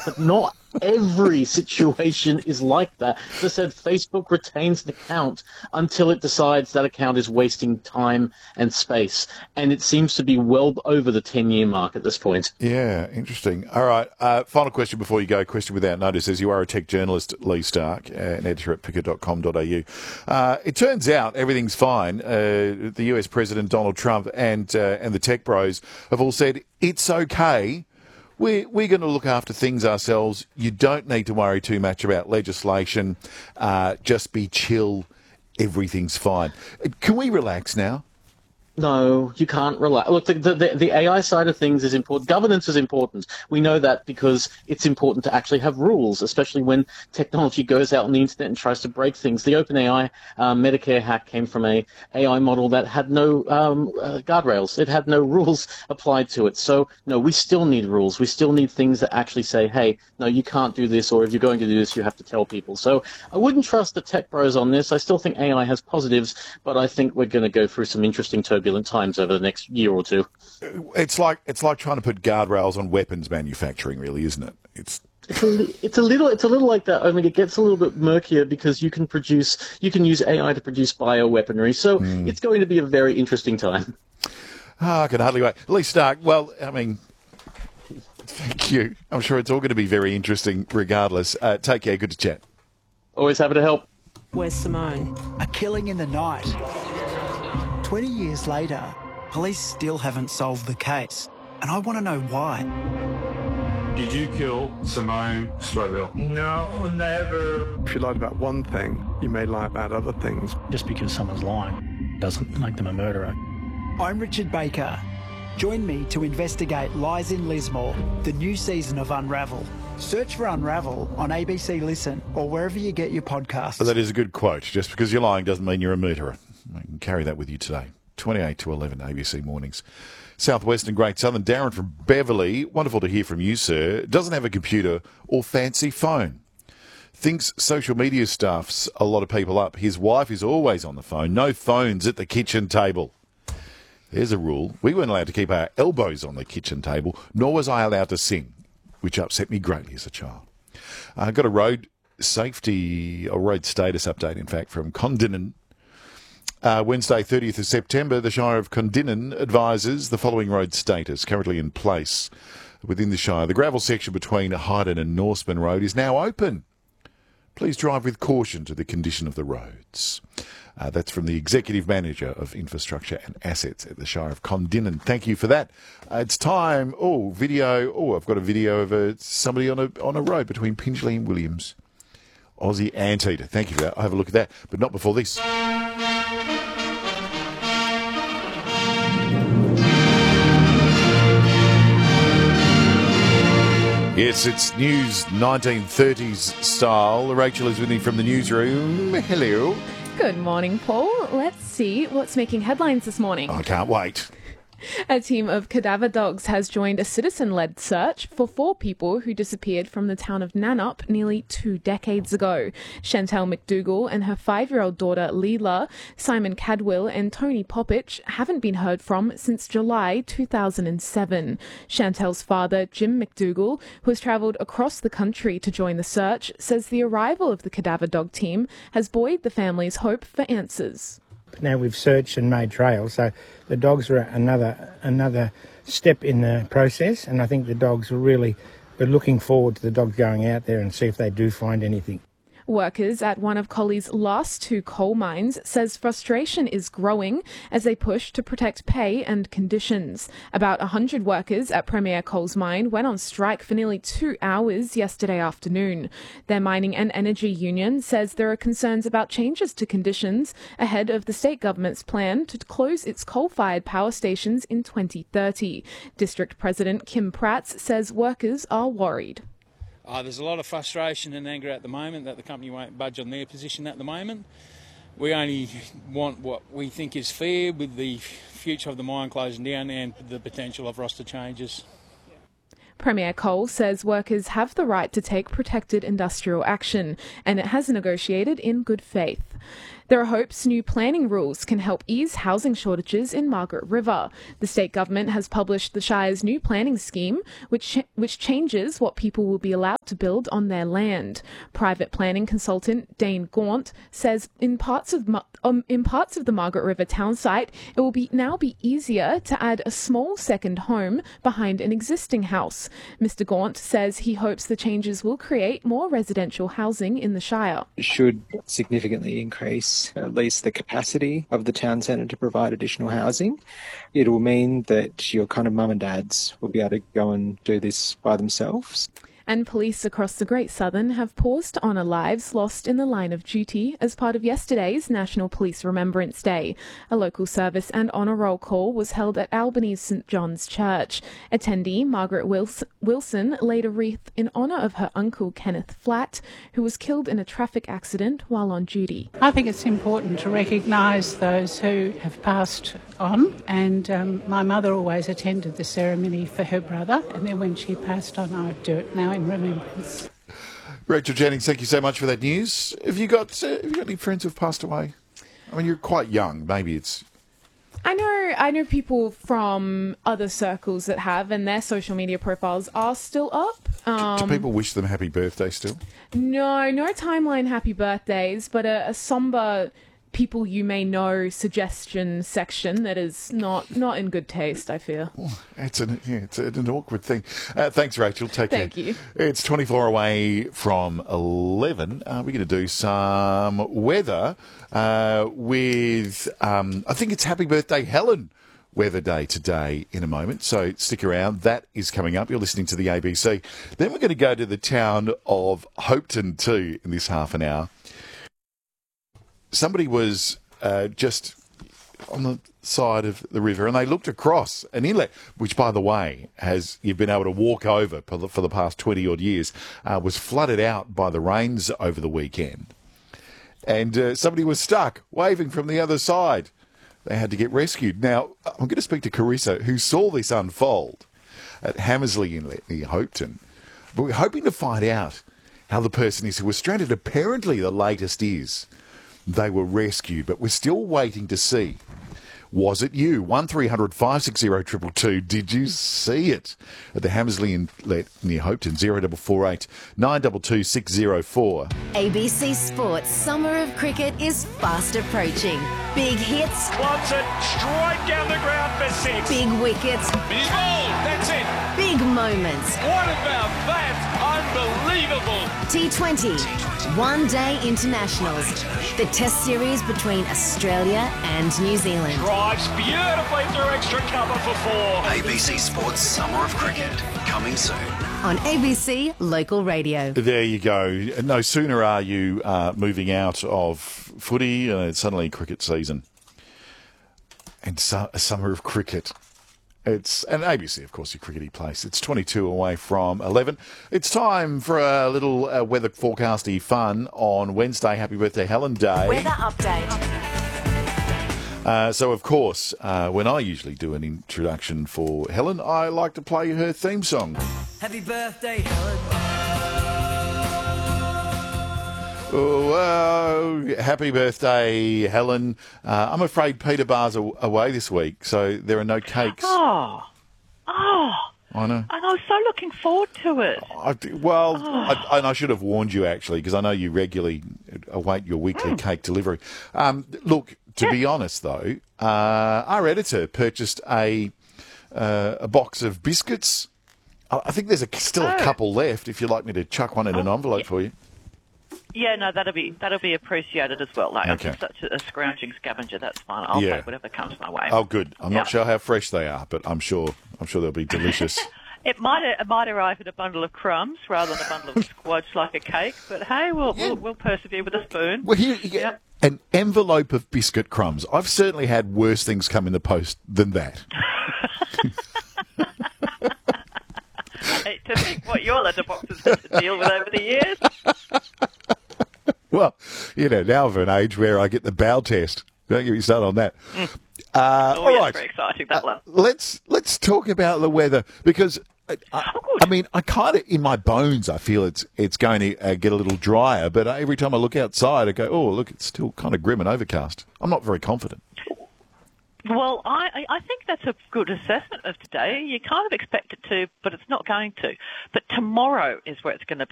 but not every situation is like that. As I said, Facebook retains an account until it decides that account is wasting time and space. And it seems to be well over the 10-year mark at this point. Yeah, interesting. All right, final question before you go. Question without notice, as you are a tech journalist, Lee Stark, an editor at picker.com.au. It turns out everything's fine. The US President Donald Trump and the tech bros have all said it's okay. We're going to look after things ourselves. You don't need to worry too much about legislation. Just be chill. Everything's fine. Can we relax now? No, you can't relax. Look, the AI side of things is important. Governance is important. We know that because it's important to actually have rules, especially when technology goes out on the internet and tries to break things. The OpenAI Medicare hack came from a AI model that had no guardrails. It had no rules applied to it. So, no, we still need rules. We still need things that actually say, hey, no, you can't do this, or if you're going to do this, you have to tell people. So I wouldn't trust the tech bros on this. I still think AI has positives, but I think we're going to go through some interesting turbulent times over the next year or two. It's like trying to put guardrails on weapons manufacturing, really, isn't it? It's a little like that. I mean, it gets a little bit murkier because you can use AI to produce bioweaponry. So it's going to be a very interesting time. I can hardly wait. Lee Stark, well, I mean, thank you. I'm sure it's all going to be very interesting regardless. Take care. Good to chat. Always happy to help. Where's Simone? A killing in the night. 20 years later, police still haven't solved the case. And I want to know why. Did you kill Simone Strobel? No, never. If you lied about one thing, you may lie about other things. Just because someone's lying doesn't make them a murderer. I'm Richard Baker. Join me to investigate Lies in Lismore, the new season of Unravel. Search for Unravel on ABC Listen or wherever you get your podcasts. That is a good quote. Just because you're lying doesn't mean you're a murderer. I can carry that with you today. 28 to 11 ABC Mornings. Southwest and Great Southern. Darren from Beverley. Wonderful to hear from you, sir. Doesn't have a computer or fancy phone. Thinks social media stuffs a lot of people up. His wife is always on the phone. No phones at the kitchen table. There's a rule. We weren't allowed to keep our elbows on the kitchen table, nor was I allowed to sing, which upset me greatly as a child. I got a road safety, or road status update, in fact, from Condinin. Wednesday, 30th of September, the Shire of Condinin advises the following road status currently in place within the Shire. The gravel section between Hyden and Norseman Road is now open. Please drive with caution to the condition of the roads. That's from the Executive Manager of Infrastructure and Assets at the Shire of Condinin. Thank you for that. It's time. I've got a video of somebody on a road between Pingelly and Williams. Aussie Anteater. Thank you for that. I'll have a look at that, but not before this. Yes, it's news 1930s style. Rachel is with me from the newsroom. Hello. Good morning, Paul. Let's see what's making headlines this morning. I can't wait. A team of cadaver dogs has joined a citizen-led search for 4 people who disappeared from the town of Nannup nearly 2 decades ago. Chantal McDougall and her 5-year-old daughter Leela, Simon Cadwell and Tony Poppich haven't been heard from since July 2007. Chantal's father, Jim McDougall, who has travelled across the country to join the search, says the arrival of the cadaver dog team has buoyed the family's hope for answers. Now we've searched and made trails, so the dogs are another step in the process, and I think the dogs we're looking forward to the dogs going out there and see if they do find anything. Workers at one of Collie's last 2 coal mines says frustration is growing as they push to protect pay and conditions. About 100 workers at Premier Coal's mine went on strike for nearly 2 hours yesterday afternoon. Their mining and energy union says there are concerns about changes to conditions ahead of the state government's plan to close its coal-fired power stations in 2030. District President Kim Pratts says workers are worried. There's a lot of frustration and anger at the moment that the company won't budge on their position at the moment. We only want what we think is fair with the future of the mine closing down and the potential of roster changes. Premier Coal says workers have the right to take protected industrial action, and it has negotiated in good faith. There are hopes new planning rules can help ease housing shortages in Margaret River. The state government has published the Shire's new planning scheme, which changes what people will be allowed to build on their land. Private planning consultant Dane Gaunt says in parts of the Margaret River town site, it will now be easier to add a small second home behind an existing house. Mr. Gaunt says he hopes the changes will create more residential housing in the Shire. It should significantly increase at least the capacity of the town centre to provide additional housing. It will mean that your kind of mum and dads will be able to go and do this by themselves. And police across the Great Southern have paused to honour lives lost in the line of duty as part of yesterday's National Police Remembrance Day. A local service and honour roll call was held at Albany's St John's Church. Attendee Margaret Wilson laid a wreath in honour of her uncle Kenneth Flatt, who was killed in a traffic accident while on duty. I think it's important to recognise those who have passed on, and my mother always attended the ceremony for her brother, and then when she passed on I would do it now in remembrance. Rachel Jennings, thank you so much for that news. Have you got any friends who've passed away? I mean, you're quite young. Maybe it's... I know people from other circles that have, and their social media profiles are still up. Do people wish them happy birthday still? No timeline happy birthdays, but a somber people you may know suggestion section that is not in good taste, I fear. Oh, it's an awkward thing. Thanks, Rachel. Take care. Thank you. It's 24 away from 11. We're going to do some weather with, I think it's Happy Birthday Helen weather day today in a moment, so stick around. That is coming up. You're listening to the ABC. Then we're going to go to the town of Hopetoun too in this half an hour. Somebody was just on the side of the river and they looked across an inlet, which, by the way, you've been able to walk over for the past 20-odd years, was flooded out by the rains over the weekend. And somebody was stuck, waving from the other side. They had to get rescued. Now, I'm going to speak to Carissa, who saw this unfold at Hammersley Inlet near Hopetoun. But we're hoping to find out how the person is who was stranded. Apparently, the latest is they were rescued, but we're still waiting to see. Was it you? 1300 560 222. Did you see it at the Hammersley Inlet near Hopetoun? 0448 922 604. ABC Sports Summer of Cricket is fast approaching. Big hits. Wants it straight down the ground for 6. Big wickets. He's bowled. That's it. Big moments. What about that? Unbelievable. T20. One-day internationals. The Test series between Australia and New Zealand. Drives beautifully through extra cover for 4. ABC Sports Summer of Cricket, coming soon. On ABC Local Radio. There you go. No sooner are you moving out of footy, it's suddenly cricket season. And a summer of cricket. It's an ABC, of course, your crickety place. It's 22 away from 11. It's time for a little weather forecasty fun on Wednesday. Happy birthday, Helen Day. Weather update. So, of course, when I usually do an introduction for Helen, I like to play her theme song. Happy birthday, Helen. Oh, happy birthday, Helen. I'm afraid Peter Bar's away this week, so there are no cakes. Oh. I know. And I was so looking forward to it. I should have warned you, actually, because I know you regularly await your weekly cake delivery. Look, to be honest, though, our editor purchased a box of biscuits. I think there's still a couple left, if you'd like me to chuck one in an envelope for you. Yeah, no, that'll be appreciated as well. Like, Okay. I'm such a scrounging scavenger. That's fine. I'll take whatever comes my way. Oh, good. I'm not sure how fresh they are, but I'm sure they'll be delicious. It might arrive in a bundle of crumbs rather than a bundle of squash like a cake. But hey, we'll persevere with a spoon. Well, here you get an envelope of biscuit crumbs. I've certainly had worse things come in the post than that. Hey, to think what your letterbox has had to deal with over the years. Well, now I'm at an age where I get the bowel test. Don't get me started on that. All right. Very exciting, that one. Let's talk about the weather, because I mean, I kind of, in my bones, I feel it's going to get a little drier, but every time I look outside, I go, oh, look, it's still kind of grim and overcast. I'm not very confident. Well, I think that's a good assessment of today. You kind of expect it to, but it's not going to. But tomorrow is where it's going to